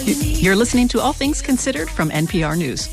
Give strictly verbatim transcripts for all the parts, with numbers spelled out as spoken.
You're listening to All Things Considered from N P R News.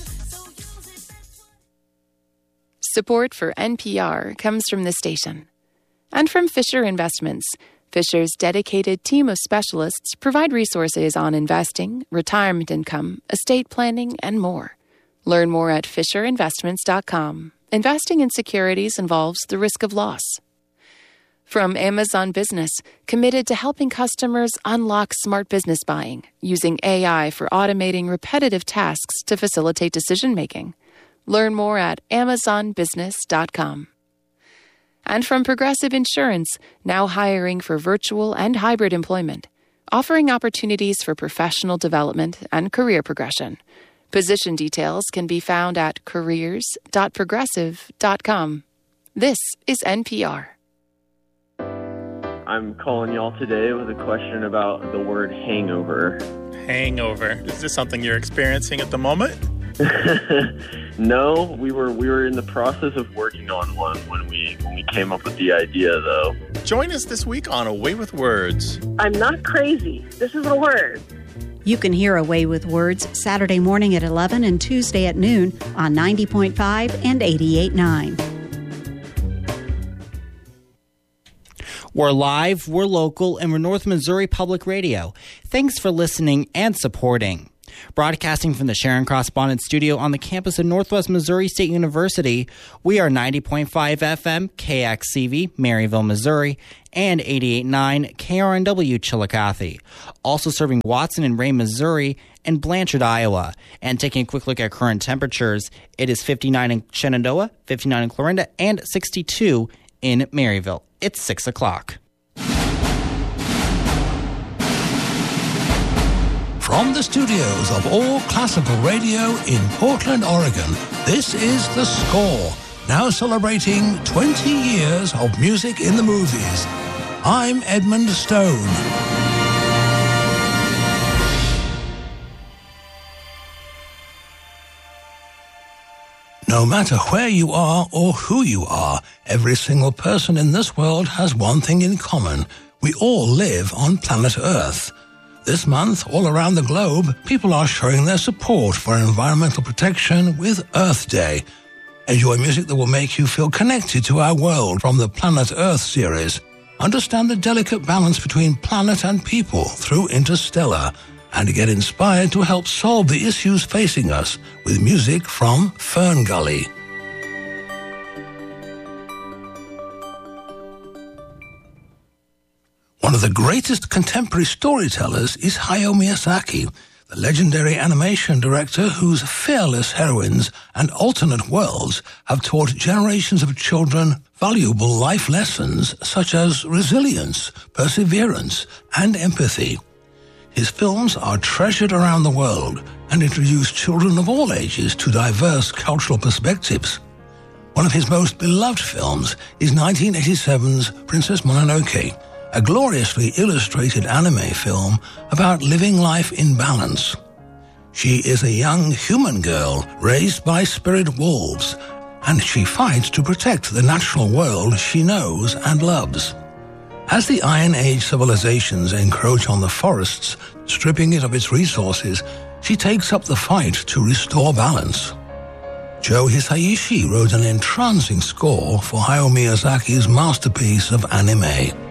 Support for N P R comes from the station and from Fisher Investments. Fisher's dedicated team of specialists provide resources on investing, retirement income, estate planning, and more. Learn more at fisher investments dot com. Investing in securities involves the risk of loss. From Amazon Business, committed to helping customers unlock smart business buying, using A I for automating repetitive tasks to facilitate decision-making. Learn more at amazon business dot com. And from Progressive Insurance, now hiring for virtual and hybrid employment, offering opportunities for professional development and career progression. Position details can be found at careers dot progressive dot com. This is N P R. I'm calling y'all today with a question about the word hangover. Hangover. Is this something you're experiencing at the moment? No, we were we were in the process of working on one when we when we came up with the idea, though. Join us this week on Away with Words. I'm not crazy. This is a word. You can hear Away with Words Saturday morning at eleven and Tuesday at noon on ninety point five and eighty-eight point nine. We're live, we're local, and we're North Missouri Public Radio. Thanks for listening and supporting. Broadcasting from the Sharon Correspondence Studio on the campus of Northwest Missouri State University, we are ninety point five F M K X C V, Maryville, Missouri, and eighty-eight point nine K R N W, Chillicothe. Also serving Watson and Ray, Missouri, and Blanchard, Iowa. And taking a quick look at current temperatures, it is fifty-nine in Shenandoah, fifty-nine in Clarinda, and sixty-two in Maryville. It's six o'clock. From the studios of All Classical Radio in Portland, Oregon, this is The Score, now celebrating twenty years of music in the movies. I'm Edmund Stone. No matter where you are or who you are, every single person in this world has one thing in common. We all live on planet Earth. This month, all around the globe, people are showing their support for environmental protection with Earth Day. Enjoy music that will make you feel connected to our world from the Planet Earth series. Understand the delicate balance between planet and people through Interstellar, and get inspired to help solve the issues facing us with music from Fern Gully. One of the greatest contemporary storytellers is Hayao Miyazaki, the legendary animation director whose fearless heroines and alternate worlds have taught generations of children valuable life lessons such as resilience, perseverance, and empathy. His films are treasured around the world and introduce children of all ages to diverse cultural perspectives. One of his most beloved films is nineteen eighty-seven's Princess Mononoke, a gloriously illustrated anime film about living life in balance. She is a young human girl raised by spirit wolves, and she fights to protect the natural world she knows and loves. As the Iron Age civilizations encroach on the forests, stripping it of its resources, she takes up the fight to restore balance. Joe Hisaishi wrote an entrancing score for Hayao Miyazaki's masterpiece of anime.